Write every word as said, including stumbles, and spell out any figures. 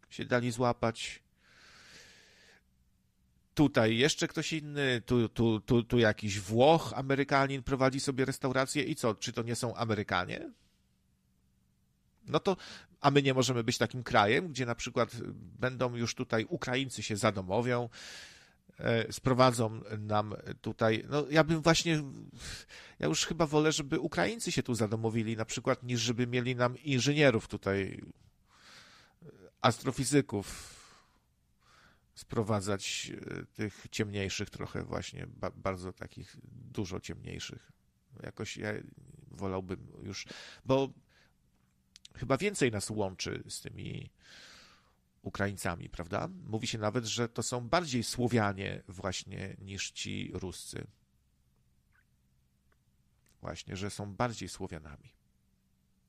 się dali złapać. Tutaj jeszcze ktoś inny, tu, tu, tu, tu jakiś Włoch, Amerykanin prowadzi sobie restaurację i co, czy to nie są Amerykanie? No to, a my nie możemy być takim krajem, gdzie na przykład będą już tutaj Ukraińcy się zadomowią, e, sprowadzą nam tutaj, no ja bym właśnie, ja już chyba wolę, żeby Ukraińcy się tu zadomowili na przykład, niż żeby mieli nam inżynierów tutaj, astrofizyków, sprowadzać tych ciemniejszych trochę właśnie, ba- bardzo takich dużo ciemniejszych. Jakoś ja wolałbym już, bo chyba więcej nas łączy z tymi Ukraińcami, prawda? Mówi się nawet, że to są bardziej Słowianie właśnie niż ci Ruscy. Właśnie, że są bardziej Słowianami.